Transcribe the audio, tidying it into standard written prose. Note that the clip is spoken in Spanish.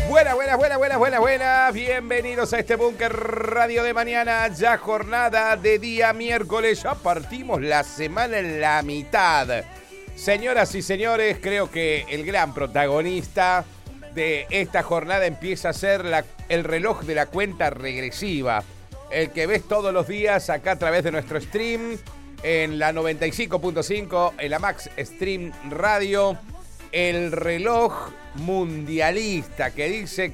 Buenas. Bienvenidos a este Búnker Radio de mañana. Ya jornada de día miércoles. Ya partimos la semana en la mitad. Señoras y señores, creo que el gran protagonista de esta jornada empieza a ser el reloj de la cuenta regresiva. El que ves todos los días acá a través de nuestro stream en la 95.5, en la Max Stream Radio. El reloj mundialista que dice